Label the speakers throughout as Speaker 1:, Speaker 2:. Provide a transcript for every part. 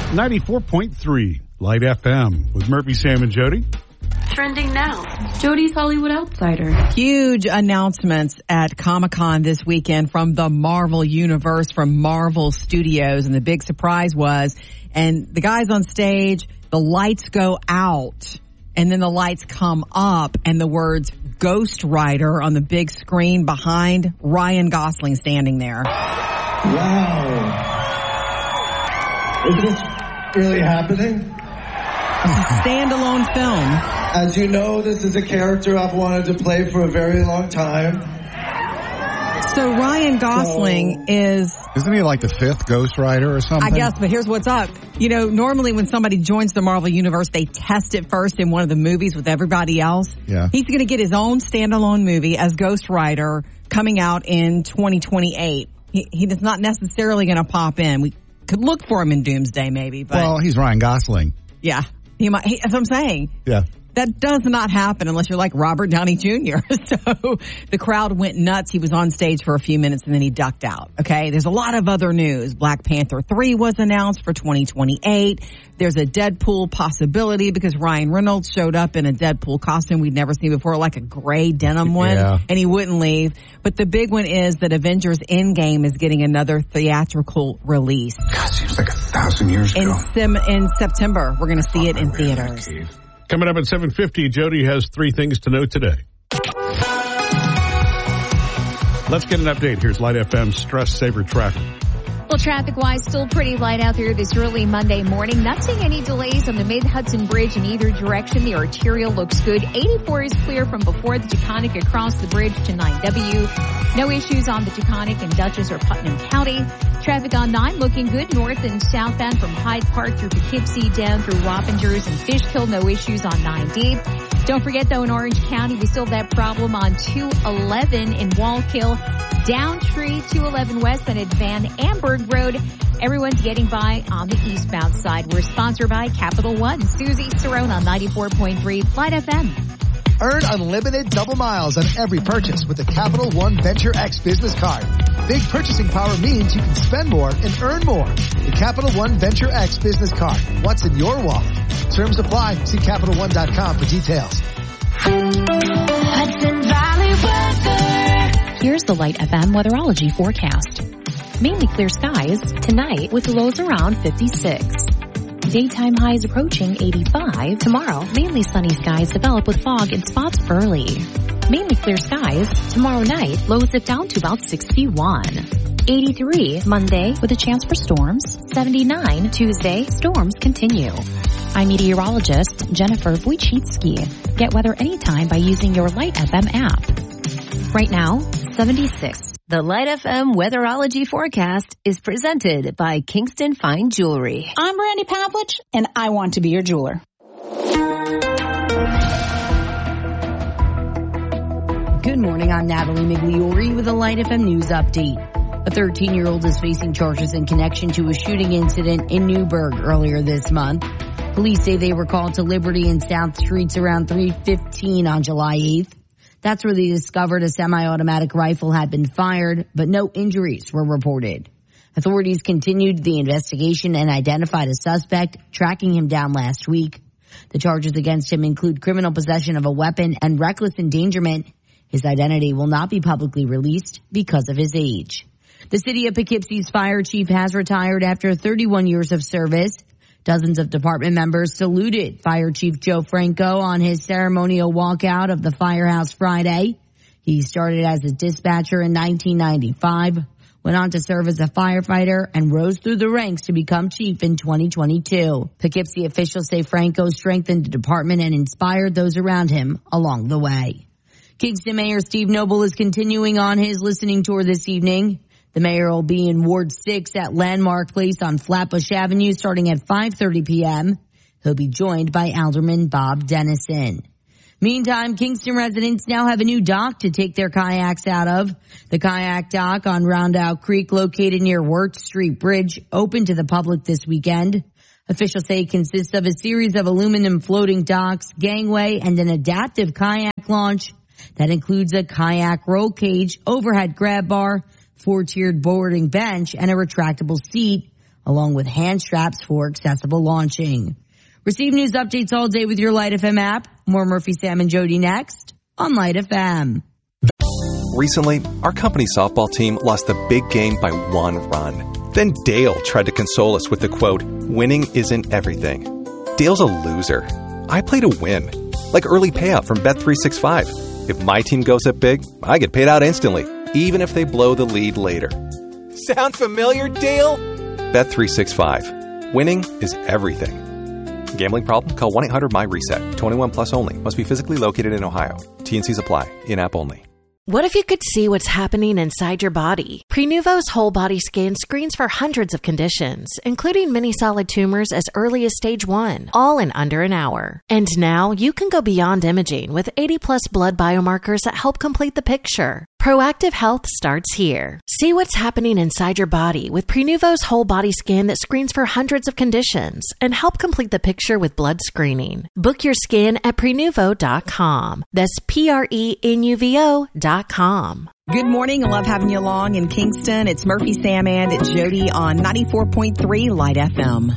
Speaker 1: 94.3 Light FM with Murphy, Sam, and Jody.
Speaker 2: Trending now. Jody's Hollywood Outsider.
Speaker 3: Huge announcements at Comic-Con this weekend from the Marvel Universe, from Marvel Studios. And the big surprise was, and the guys on stage, the lights go out and then the lights come up and the words Ghost Rider on the big screen behind Ryan Gosling standing there.
Speaker 4: Wow. Is this really happening?
Speaker 3: It's a standalone film.
Speaker 4: As you know, this is a character I've wanted to play for a very long time.
Speaker 3: So Ryan Gosling is...
Speaker 5: Isn't he like the fifth Ghost Rider or something?
Speaker 3: I guess, but here's what's up. You know, normally when somebody joins the Marvel Universe, they test it first in one of the movies with everybody else.
Speaker 5: Yeah.
Speaker 3: He's going to get his own standalone movie as Ghost Rider coming out in 2028. He is not necessarily going to pop in. We could look for him in Doomsday maybe. But
Speaker 5: well, he's Ryan Gosling.
Speaker 3: Yeah. That's what I'm saying.
Speaker 5: Yeah.
Speaker 3: That does not happen unless you're like Robert Downey Jr. So the crowd went nuts. He was on stage for a few minutes and then he ducked out. Okay. There's a lot of other news. Black Panther 3 was announced for 2028. There's a Deadpool possibility because Ryan Reynolds showed up in a Deadpool costume we'd never seen before, like a gray denim one.
Speaker 5: Yeah.
Speaker 3: And he wouldn't leave. But the big one is that Avengers Endgame is getting another theatrical release.
Speaker 6: God, seems like 1,000 years ago.
Speaker 3: In September, we're going to see it in theaters.
Speaker 1: Coming up at 7:50, Jody has 3 things to know today. Let's get an update. Here's Light FM Stress Saver Traffic.
Speaker 7: Well, traffic-wise, still pretty light out there this early Monday morning. Not seeing any delays on the Mid-Hudson Bridge in either direction. The arterial looks good. 84 is clear from before the Taconic across the bridge to 9W. No issues on the Taconic in Dutchess or Putnam County. Traffic on 9 looking good north and southbound from Hyde Park through Poughkeepsie down through Wappingers and Fishkill. No issues on 9D. Don't forget, though, in Orange County, we still have that problem on 211 in Wallkill, Downtree, 211 West, and at Van Amberg Road. Everyone's getting by on the eastbound side. We're sponsored by Capital One. Susie Cerrone on 94.3 Light FM.
Speaker 8: Earn unlimited double miles on every purchase with the Capital One Venture X business card. Big purchasing power means you can spend more and earn more. The Capital One Venture X business card. What's in your wallet? Terms apply. See CapitalOne.com for details.
Speaker 9: Hudson Valley weather. Here's the Light FM weatherology forecast. Mainly clear skies tonight with lows around 56. Daytime highs approaching 85. Tomorrow, mainly sunny skies develop with fog in spots early. Mainly clear skies. Tomorrow night, lows dip down to about 61. 83 Monday with a chance for storms. 79 Tuesday, storms continue. I'm meteorologist Jennifer Wojcicki. Get weather anytime by using your Light FM app. Right now, 76.
Speaker 10: The Light FM weatherology forecast is presented by Kingston Fine Jewelry.
Speaker 11: I'm Brandy Pavlich, and I want to be your jeweler.
Speaker 12: Good morning, I'm Natalie Migliori with a Light FM news update. A 13-year-old is facing charges in connection to a shooting incident in Newburgh earlier this month. Police say they were called to Liberty and South Streets around 3:15 on July 8th. That's where they discovered a semi-automatic rifle had been fired, but no injuries were reported. Authorities continued the investigation and identified a suspect, tracking him down last week. The charges against him include criminal possession of a weapon and reckless endangerment. His identity will not be publicly released because of his age. The city of Poughkeepsie's fire chief has retired after 31 years of service. Dozens of department members saluted Fire Chief Joe Franco on his ceremonial walkout of the firehouse Friday. He started as a dispatcher in 1995, went on to serve as a firefighter, and rose through the ranks to become chief in 2022. Poughkeepsie officials say Franco strengthened the department and inspired those around him along the way. Kingston Mayor Steve Noble is continuing on his listening tour this evening. The mayor will be in Ward 6 at Landmark Place on Flatbush Avenue starting at 5:30 p.m. He'll be joined by Alderman Bob Dennison. Meantime, Kingston residents now have a new dock to take their kayaks out of. The kayak dock on Rondout Creek, located near Wirt Street Bridge, opened to the public this weekend. Officials say it consists of a series of aluminum floating docks, gangway, and an adaptive kayak launch that includes a kayak roll cage, overhead grab bar, 4-tiered boarding bench, and a retractable seat, along with hand straps for accessible launching. Receive news updates all day with your Light FM app. More Murphy, Sam, and Jody next on Light FM.
Speaker 13: Recently, our company softball team lost the big game by 1 run. Then Dale tried to console us with the quote, "Winning isn't everything." Dale's a loser. I play to win. Like early payout from Bet365. If my team goes up big, I get paid out instantly, even if they blow the lead later. Sound familiar, Dale? Bet365. Winning is everything. Gambling problem? Call 1-800-MY-RESET. 21 plus only. Must be physically located in Ohio. T&Cs apply. In-app only.
Speaker 14: What if you could see what's happening inside your body? Prenuvo's whole body scan screens for hundreds of conditions, including many solid tumors as early as stage 1, all in under an hour. And now you can go beyond imaging with 80+ blood biomarkers that help complete the picture. Proactive health starts here. See what's happening inside your body with Prenuvo's whole body scan that screens for hundreds of conditions and help complete the picture with blood screening. Book your scan at Prenuvo.com. That's Prenuvo.com.
Speaker 3: Good morning. I love having you along in Kingston. It's Murphy, Sam, and Jody on 94.3 Light FM.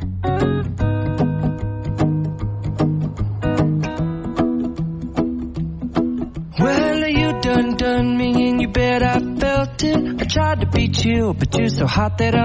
Speaker 15: Well, you done me and you bet I felt it. I tried to beat you, but you're so hot that